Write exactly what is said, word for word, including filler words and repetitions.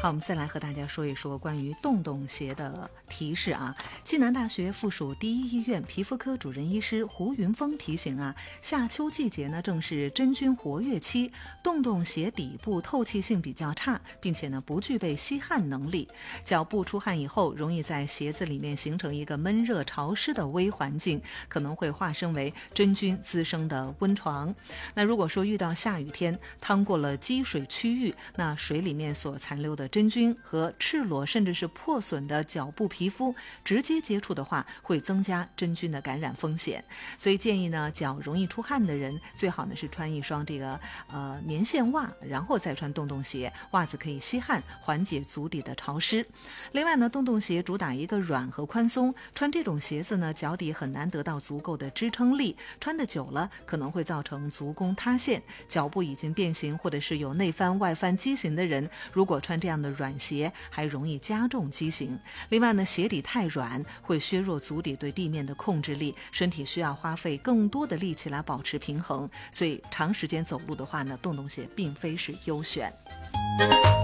我们再来和大家说一说关于洞洞鞋的提示啊。暨南大学附属第一医院皮肤科主任医师胡云峰提醒啊，夏秋季节呢正是真菌活跃期，洞洞鞋底部透气性比较差，并且呢不具备吸汗能力，脚部出汗以后容易在鞋子里面形成一个闷热潮湿的微环境，可能会化生为真菌滋生的温床。那如果说遇到下雨天趟过了积水区域，那水里面所残留的真菌和赤裸甚至是破损的脚部皮肤直接接触的话，会增加真菌的感染风险。所以建议呢，脚容易出汗的人最好呢是穿一双这个呃棉线袜，然后再穿洞洞鞋，袜子可以吸汗，缓解足底的潮湿。另外呢，洞洞鞋主打一个软和宽松，穿这种鞋子呢，脚底很难得到足够的支撑力，穿得久了可能会造成足弓塌陷，脚部已经变形或者是有内翻外翻畸形的人，如果穿这样的软鞋还容易加重畸形。另外呢，鞋底太软会削弱足底对地面的控制力，身体需要花费更多的力气来保持平衡，所以长时间走路的话呢，洞洞鞋并非是优选。